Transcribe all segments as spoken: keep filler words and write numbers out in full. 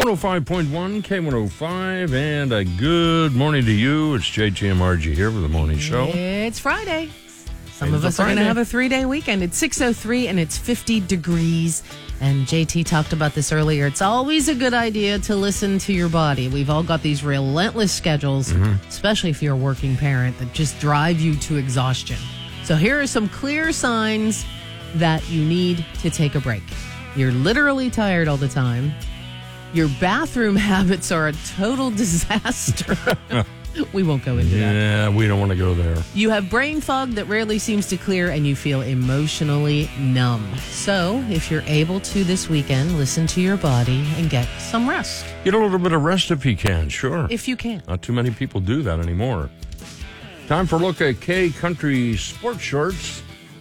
one oh five point one, K one oh five, and a good morning to you. It's J T M R G here with the morning show. It's Friday. Some It's of us a are going to Friday. have a three-day weekend. It's six oh three and it's fifty degrees. And J T talked about this earlier. It's always a good idea to listen to your body. We've all got these relentless schedules, Mm-hmm. especially if you're a working parent, that just drive you to exhaustion. So here are some clear signs that you need to take a break. You're literally tired all the time. Your bathroom habits are a total disaster. We won't go into that. Yeah, we don't want to go there. You have brain fog that rarely seems to clear, and you feel emotionally numb. So, if you're able to this weekend, listen to your body and get some rest, Get a little bit of rest if you can, sure. if you can. Not too many people do that anymore. Time for a look at K Country Sports Shorts.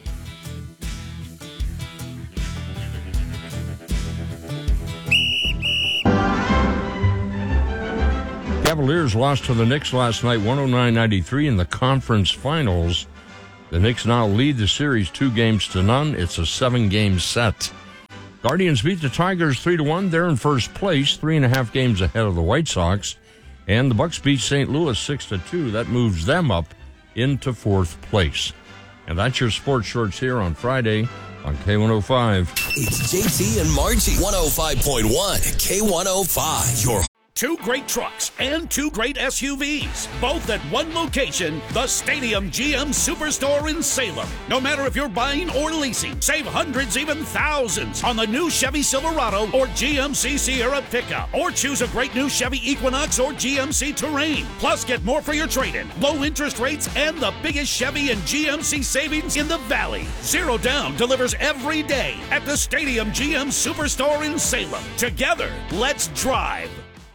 Cavaliers lost to the Knicks last night, one oh nine ninety-three in the conference finals. The Knicks now lead the series two games to none. It's a seven-game set. Guardians beat the Tigers three to one. They're in first place, three and a half games ahead of the White Sox. And the Bucks beat Saint Louis six to two. That moves them up into fourth place. And that's your sports shorts here on Friday on K one oh five. It's J T and Margie. one oh five point one, K one oh five. Your Two great trucks and two great S U Vs, both at one location, the Stadium G M Superstore in Salem. No matter if you're buying or leasing, save hundreds, even thousands on the new Chevy Silverado or G M C Sierra pickup. Or choose a great new Chevy Equinox or G M C Terrain. Plus, get more for your trade-in, low interest rates, and the biggest Chevy and G M C savings in the Valley. Zero Down delivers every day at the Stadium G M Superstore in Salem. Together, let's drive.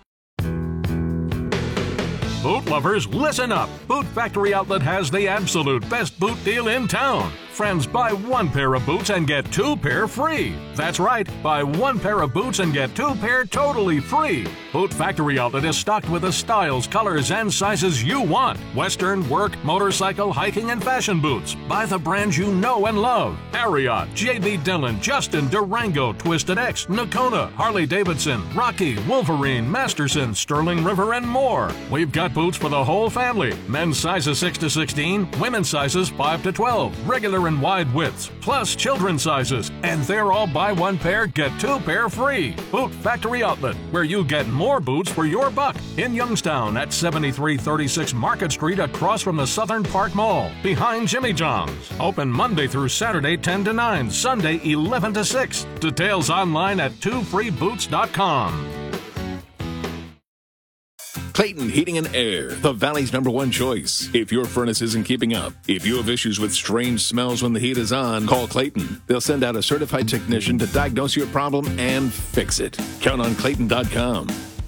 Boot lovers, listen up. Boot Factory Outlet has the absolute best boot deal in town. Friends, buy one pair of boots and get two pair free. That's right, buy one pair of boots and get two pair totally free. Boot Factory Outlet is stocked with the styles, colors, and sizes you want. Western, work, motorcycle, hiking, and fashion boots. Buy the brands you know and love. Ariat, J B. Dillon, Justin, Durango, Twisted X, Nakona, Harley-Davidson, Rocky, Wolverine, Masterson, Sterling River, and more. We've got boots for the whole family. Men's sizes six to sixteen, women's sizes five to twelve, regular and wide widths, plus children's sizes. And they're all buy one pair, get two pair free. Boot Factory Outlet, where you get more boots for your buck. In Youngstown at seventy-three thirty-six Market Street across from the Southern Park Mall, behind Jimmy John's. Open Monday through Saturday ten to nine, Sunday eleven to six. Details online at two free boots dot com. Clayton Heating and Air, the Valley's number one choice. If your furnace isn't keeping up, if you have issues with strange smells when the heat is on, call Clayton. They'll send out a certified technician to diagnose your problem and fix it. Count on Clayton dot com.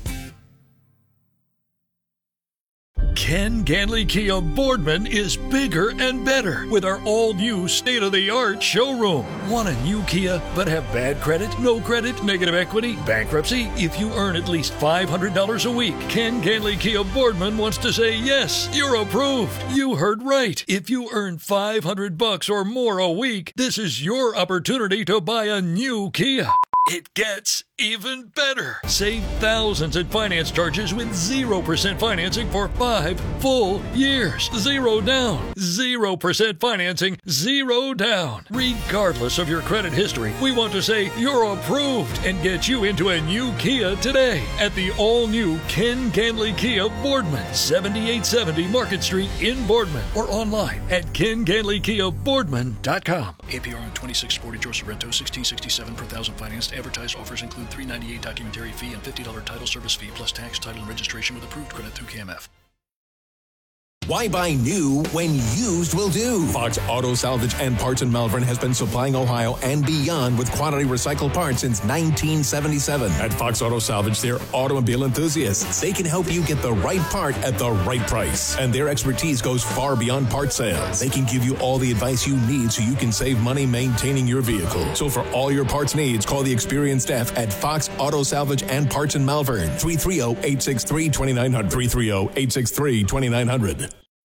Ken Ganley Kia Boardman is bigger and better with our all-new state-of-the-art showroom. Want a new Kia but have bad credit, no credit, negative equity, bankruptcy? If you earn at least five hundred dollars a week, Ken Ganley Kia Boardman wants to say yes, you're approved. You heard right. If you earn five hundred bucks or more a week, this is your opportunity to buy a new Kia. It gets even better. Save thousands in finance charges with zero percent financing for five full years. Zero down. zero percent financing. Zero down. Regardless of your credit history, we want to say you're approved and get you into a new Kia today at the all-new Ken Ganley Kia Boardman, seventy-eight seventy Market Street in Boardman, or online at ken ganley kia boardman dot com. A P R on twenty-six forty George Sorrento, sixteen sixty-seven per thousand financed. Advertised offers include three ninety-eight documentary fee and fifty dollars title service fee plus tax, title, and registration with approved credit through K M F. Why buy new when used will do? Fox Auto Salvage and Parts in Malvern has been supplying Ohio and beyond with quality recycled parts since nineteen seventy-seven. At Fox Auto Salvage, they're automobile enthusiasts. They can help you get the right part at the right price. And their expertise goes far beyond part sales. They can give you all the advice you need so you can save money maintaining your vehicle. So for all your parts needs, call the experienced staff at Fox Auto Salvage and Parts in Malvern. three three zero, eight six three, two nine zero zero. three three zero, eight six three, two nine zero zero.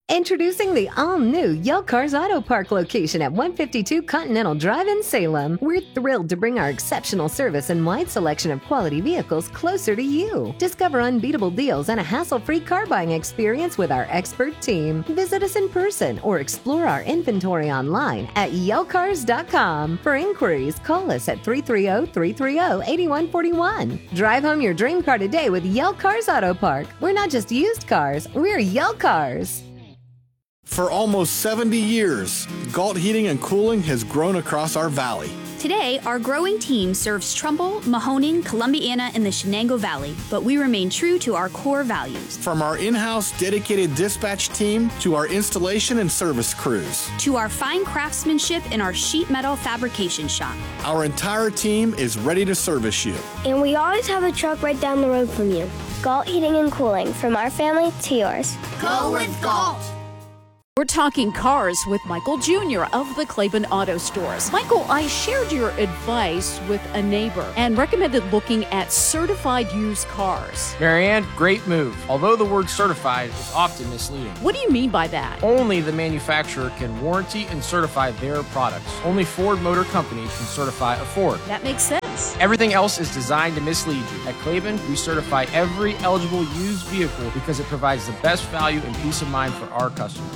Introducing the all-new Yell Cars Auto Park location at one fifty-two Continental Drive in Salem. We're thrilled to bring our exceptional service and wide selection of quality vehicles closer to you. Discover unbeatable deals and a hassle-free car buying experience with our expert team. Visit us in person or explore our inventory online at yell cars dot com. For inquiries, call us at three three zero, three three zero, eight one four one. Drive home your dream car today with Yell Cars Auto Park. We're not just used cars, we're Yell Cars. For almost seventy years, Galt Heating and Cooling has grown across our valley. Today, our growing team serves Trumbull, Mahoning, Columbiana, and the Shenango Valley, but we remain true to our core values. From our in-house dedicated dispatch team to our installation and service crews. To our fine craftsmanship in our sheet metal fabrication shop. Our entire team is ready to service you. And we always have a truck right down the road from you. Galt Heating and Cooling, from our family to yours. Go with Galt! We're talking cars with Michael Junior of the Claiborne Auto Stores. Michael, I shared your advice with a neighbor and recommended looking at certified used cars. Marianne, great move. Although the word certified is often misleading. What do you mean by that? Only the manufacturer can warranty and certify their products. Only Ford Motor Company can certify a Ford. That makes sense. Everything else is designed to mislead you. At Claiborne, we certify every eligible used vehicle because it provides the best value and peace of mind for our customers.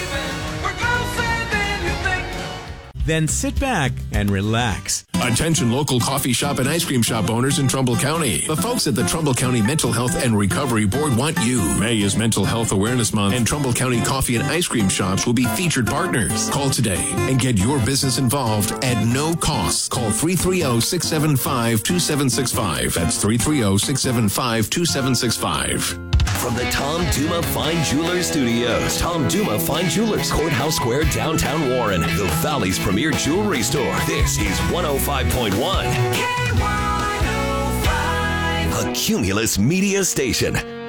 Then sit back and relax. Attention local coffee shop and ice cream shop owners in Trumbull County. The folks at the Trumbull County Mental Health and Recovery Board want you. May is Mental Health Awareness Month, and Trumbull County coffee and ice cream shops will be featured partners. Call today and get your business involved at no cost. Call three three zero, six seven five, two seven six five. That's three three zero, six seven five, two seven six five. From the Tom Duma Fine Jewelers Studios, Tom Duma Fine Jewelers, Courthouse Square, downtown Warren, the Valley's premier jewelry store. This is one oh five point one. K one oh five. A Cumulus Media Station.